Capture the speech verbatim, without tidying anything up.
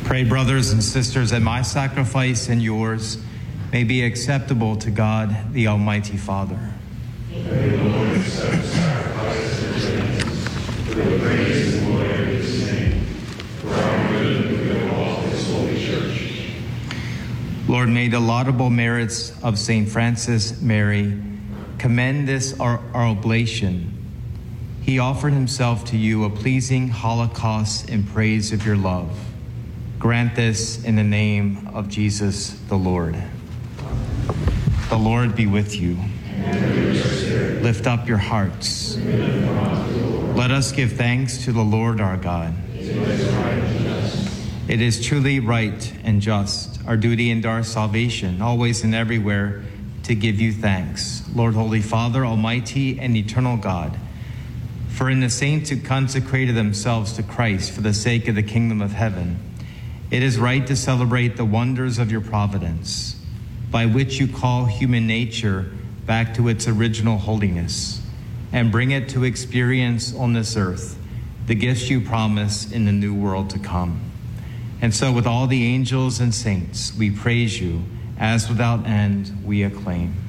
Pray, brothers and sisters, that my sacrifice and yours may be acceptable to God, the Almighty Father. May the Lord accept the sacrifice and praise for the praise and glory of his name, for our good and the good of all his holy church. Lord, may the laudable merits of Saint Francis Mary commend this our, our oblation. He offered himself to you a pleasing holocaust in praise of your love. Grant this in the name of Jesus the Lord. The Lord be with you. Lift up your hearts. Let us give thanks to the Lord our God. It is truly right and just, our duty and our salvation, always and everywhere, to give you thanks, Lord, Holy Father, Almighty and eternal God. For in the saints who consecrated themselves to Christ for the sake of the kingdom of heaven, it is right to celebrate the wonders of your providence, by which you call human nature back to its original holiness and bring it to experience on this earth the gifts you promise in the new world to come. And so with all the angels and saints, we praise you, as without end we acclaim.